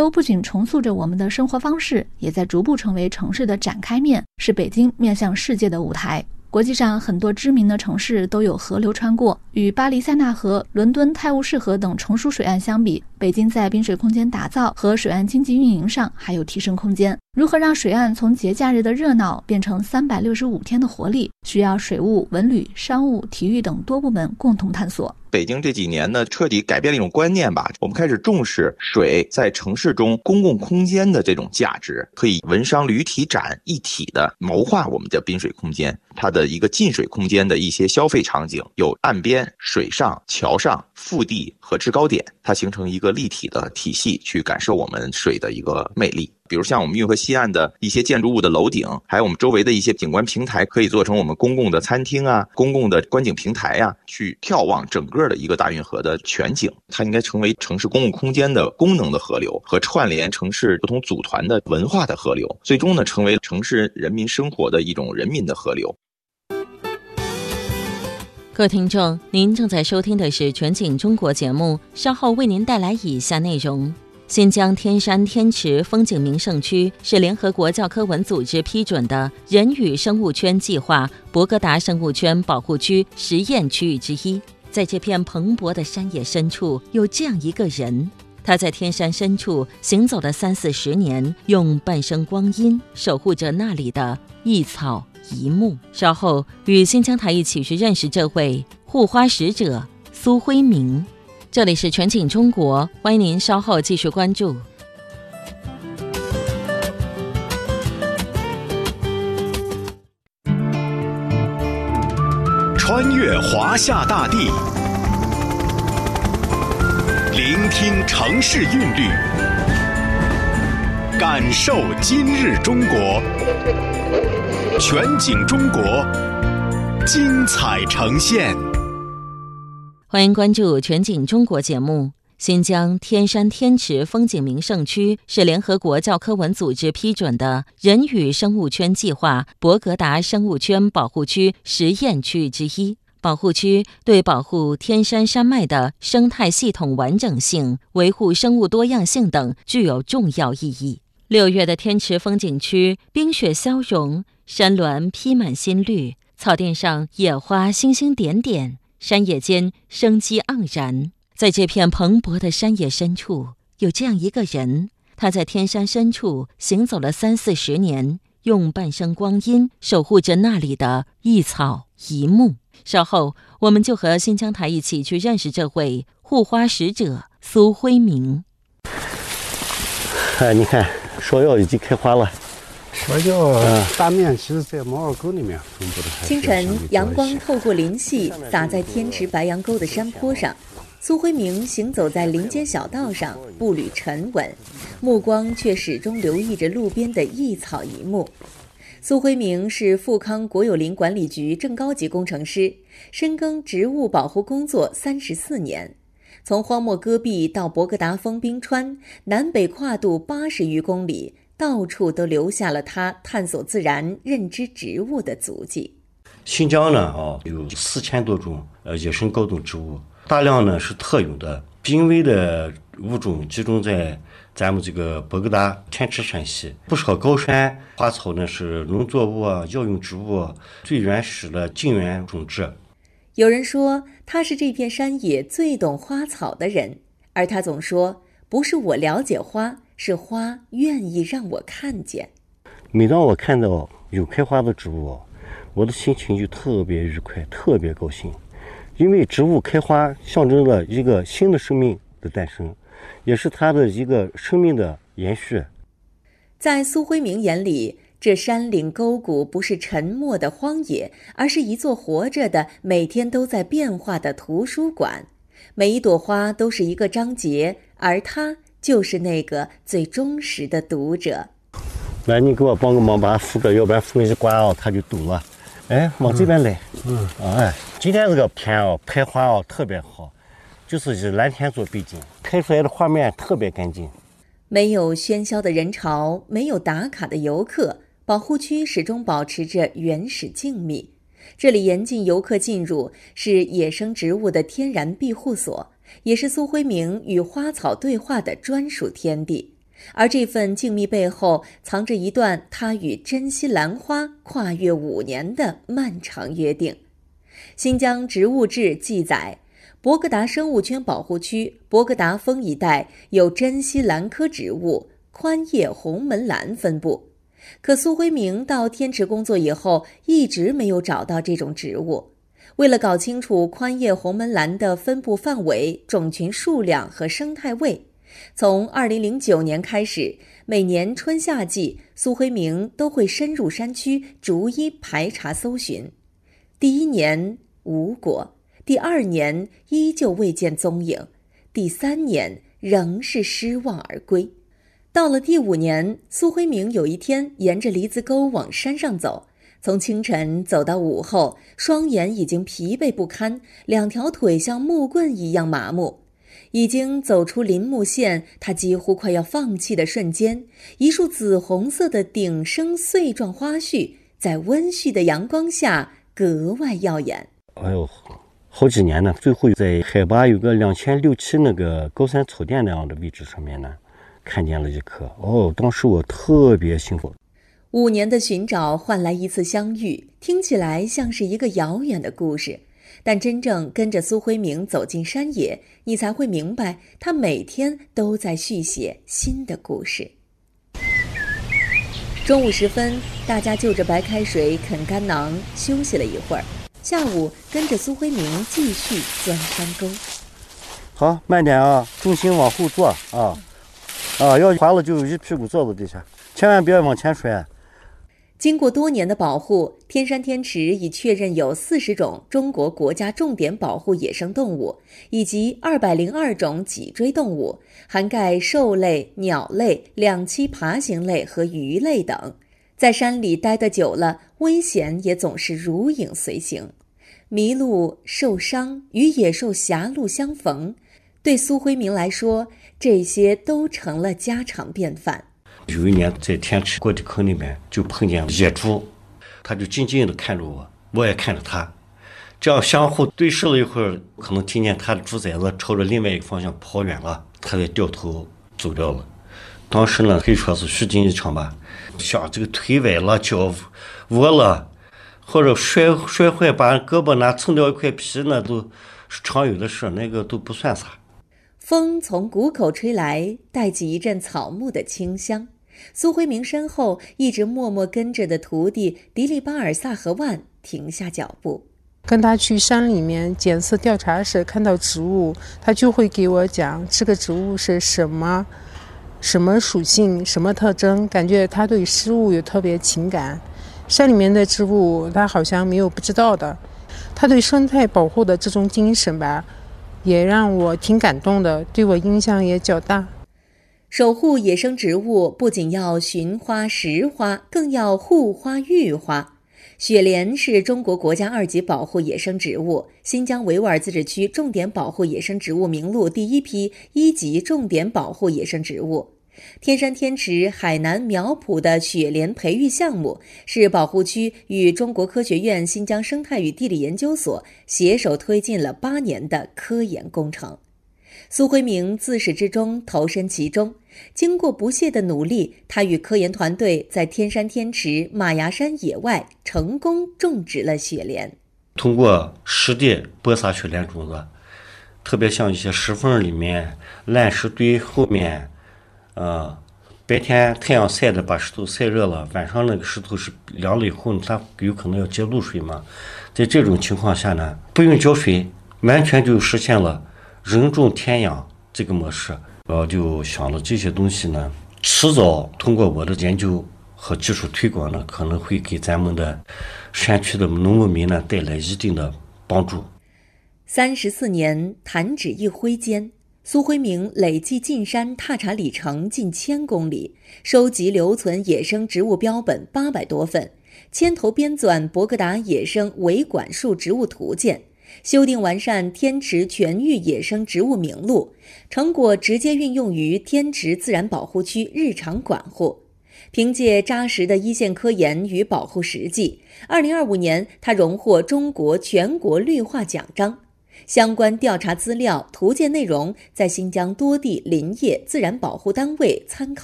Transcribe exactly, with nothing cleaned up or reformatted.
都不仅重塑着我们的生活方式，也在逐步成为城市的展开面，是北京面向世界的舞台。国际上很多知名的城市都有河流穿过，与巴黎塞纳河、伦敦泰晤士河等成熟水岸相比，北京在滨水空间打造和水岸经济运营上还有提升空间。如何让水岸从节假日的热闹变成三百六十五天的活力，需要水务、文旅、商务、体育等多部门共同探索。 北京这几年呢，彻底改变了一种观念吧。我们开始重视水在城市中公共空间的这种价值，可以文商旅体展一体的谋划我们的滨水空间。它的一个近水空间的一些消费场景，有岸边、水上、桥上、腹地和制高点，它形成一个立体的体系，去感受我们水的一个魅力。比如像我们运河西岸的一些建筑物的楼顶，还有我们周围的一些景观平台，可以做成我们公共的餐厅啊、公共的观景平台啊，去眺望整个的一个大运河的全景。它应该成为城市公共空间的功能的河流，和串联城市不同组团的文化的河流，最终呢，成为城市人民生活的一种人民的河流。 各位听众，您正在收听的是全景中国节目，稍后为您带来以下内容。新疆天山天池风景名胜区是联合国教科文组织批准的人与生物圈计划博格达生物圈保护区实验区域之一。在这片蓬勃的山野深处，有这样一个人，他在天山深处行走了三四十年，用半生光阴守护着那里的一草一木。稍后与新疆台一起去认识这位护花使者苏辉明。这里是全景中国，欢迎您稍后继续关注。 穿越华夏大地，聆听城市韵律，感受今日中国。全景中国，精彩呈现。 欢迎关注全景中国节目。新疆天山天池风景名胜区是联合国教科文组织批准的人与生物圈计划博格达生物圈保护区实验区域之一。保护区对保护天山山脉的生态系统完整性、维护生物多样性等具有重要意义。六月的天池风景区，冰雪消融，山峦披满新绿，草甸上野花星星点点，山野间生机盎然。在这片蓬勃的山野深处，有这样一个人，他在天山深处行走了三四十年，用半生光阴守护着那里的一草一木。稍后我们就和新疆台一起去认识这位护花使者苏辉明。 哎，你看芍药已经开花了。 芍药大面其实在毛尔沟里面分布的。 清晨，阳光透过林隙洒在天池白杨沟的山坡上。苏辉明行走在林间小道上，步履沉稳，目光却始终留意着路边的一草一木。苏辉明是富康国有林管理局正高级工程师，深耕植物保护工作三十四年。从荒漠戈壁到博格达峰冰川，南北跨度八十余公里，到处都留下了他探索自然、认知植物的足迹。 新疆呢啊有四千多种呃野生高等植物，大量呢是特有的，濒危的物种集中在咱们这个博格达天池山系。不少高山花草呢是农作物啊、药用植物啊最原始的近缘种质。 有人说他是这片山野最懂花草的人，而他总说不是我了解花，是花愿意让我看见。 每当我看到有开花的植物，我的心情就特别愉快，特别高兴。因为植物开花象征了一个新的生命的诞生，也是它的一个生命的延续。 在苏辉明眼里，这山岭沟谷不是沉默的荒野，而是一座活着的、每天都在变化的图书馆。每一朵花都是一个章节，而他就是那个最忠实的读者。 来，你给我帮个忙，把它扶着，要不然风一刮啊，它就堵了。哎，往这边来。嗯，嗯哎，今天这个天哦，开花哦特别好，就是以蓝天做背景，拍出来的画面特别干净。 没有喧嚣的人潮，没有打卡的游客，保护区始终保持着原始静谧。这里严禁游客进入，是野生植物的天然庇护所，也是苏辉明与花草对话的专属天地。 而这份静谧背后，藏着一段他与珍稀兰花跨越五年的漫长约定。新疆植物志记载，博格达生物圈保护区博格达峰一带有珍稀兰科植物宽叶红门兰分布，可苏辉明到天池工作以后，一直没有找到这种植物。为了搞清楚宽叶红门兰的分布范围、种群数量和生态位，从二零零九年开始，每年春夏季，苏辉明都会深入山区逐一排查搜寻。第一年无果，第二年依旧未见踪影，第三年仍是失望而归。到了第五年，苏辉明有一天沿着梨子沟往山上走，从清晨走到午后，双眼已经疲惫不堪，两条腿像木棍一样麻木。已经走出林木线，他几乎快要放弃的瞬间，一束紫红色的顶生穗状花絮在温煦的阳光下格外耀眼。 哎呦，好几年呢，最后在海拔有个两千六七那个高山草甸那样的位置上面呢，看见了一颗。哦，当时我特别幸福。 五年的寻找换来一次相遇，听起来像是一个遥远的故事，但真正跟着苏辉明走进山野，你才会明白，他每天都在续写新的故事。中午时分，大家就着白开水啃干囊休息了一会儿，下午跟着苏辉明继续钻山沟。 好，慢点啊，重心往后坐啊，啊，要滑了就一屁股坐到地下，千万别往前摔。 经过多年的保护，天山天池已确认有四十种中国国家重点保护野生动物，以及二百零二种脊椎动物，涵盖兽类、鸟类、两栖爬行类和鱼类等。在山里待得久了，危险也总是如影随形。迷路、受伤、与野兽狭路相逢，对苏辉明来说，这些都成了家常便饭。 有一年在天池过地坑里面就碰见野猪，他就静静地看着我，我也看着他，这样相互对视了一会儿，可能听见他的猪崽子朝着另外一个方向跑远了，他才掉头走掉了。当时呢可以说是虚惊一场吧，像这个腿崴了、脚窝了，或者摔摔坏把胳膊拿蹭掉一块皮，那都是常有的事，那个都不算啥。 风从谷口吹来，带起一阵草木的清香。苏辉明身后一直默默跟着的徒弟迪利巴尔萨和万停下脚步。 跟他去山里面检测调查时，看到植物，他就会给我讲这个植物是什么什么属性、什么特征，感觉他对事物有特别情感。山里面的植物他好像没有不知道的，他对生态保护的这种精神吧，也让我挺感动的，对我影响也较大。 守护野生植物不仅要寻花识花，更要护花育花。雪莲是中国国家二级保护野生植物，新疆维吾尔自治区重点保护野生植物名录第一批一级重点保护野生植物。天山天池海南苗圃的雪莲培育项目是保护区与中国科学院新疆生态与地理研究所携手推进了八年的科研工程。苏辉明自始至终投身其中，经过不懈的努力，他与科研团队在天山天池马牙山野外成功种植了雪莲。 通过实地播撒雪莲种子，特别像一些石缝里面、烂石堆后面，呃，白天太阳晒的把石头晒热了，晚上那个石头是凉了以后，它有可能要接露水嘛。在这种情况下呢，不用浇水，完全就实现了人种天养这个模式。我就想了这些东西呢，迟早通过我的研究和技术推广呢，可能会给咱们的山区的农牧民呢带来一定的帮助。 三十四年，弹指一挥间，苏辉明累计进山踏查里程近千公里，收集留存野生植物标本八百多份，牵头编纂博格达野生维管束植物图鉴，修订完善天池全域野生植物名录，成果直接运用于天池自然保护区日常管护。凭借扎实的一线科研与保护实际，二零二五年他荣获中国全国绿化奖章。相关调查资料、图鉴内容在新疆多地林业自然保护单位参考